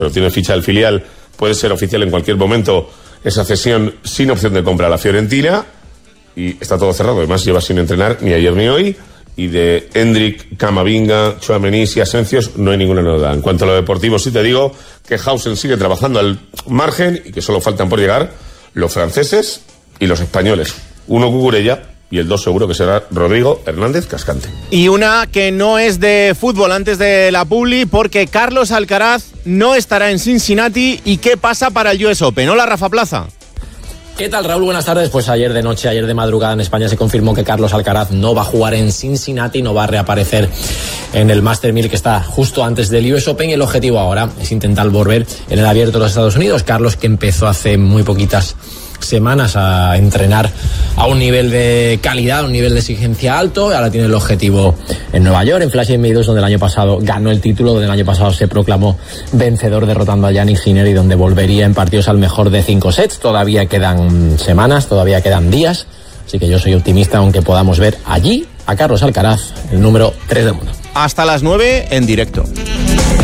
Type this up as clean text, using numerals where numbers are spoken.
pero tiene ficha del filial, puede ser oficial en cualquier momento esa cesión sin opción de compra a la Fiorentina, y está todo cerrado. Además lleva sin entrenar ni ayer ni hoy, y de Endrick, Camavinga, Tchouaméni y Asensios no hay ninguna novedad. En cuanto a lo deportivo, sí te digo que Hausen sigue trabajando al margen y que solo faltan por llegar los franceses y los españoles. Uno Cucurella y el 2 seguro que será Rodrigo Hernández Cascante. Y una que no es de fútbol antes de la publi, porque Carlos Alcaraz no estará en Cincinnati. ¿Y qué pasa para el US Open? Hola, Rafa Plaza. ¿Qué tal, Raúl? Buenas tardes. Pues ayer de madrugada en España se confirmó que Carlos Alcaraz no va a jugar en Cincinnati, no va a reaparecer en el Master 1000 que está justo antes del US Open, y el objetivo ahora es intentar volver en el Abierto de los Estados Unidos. Carlos, que empezó hace muy poquitas semanas a entrenar a un nivel de calidad, a un nivel de exigencia alto. Ahora tiene el objetivo en Nueva York, en Flushing Meadows, donde el año pasado ganó el título, donde el año pasado se proclamó vencedor derrotando a Jannik Sinner, y donde volvería en partidos al mejor de 5 sets. Todavía quedan semanas, todavía quedan días, así que yo soy optimista, aunque podamos ver allí a Carlos Alcaraz, el número 3 del mundo. Hasta las 9 en directo.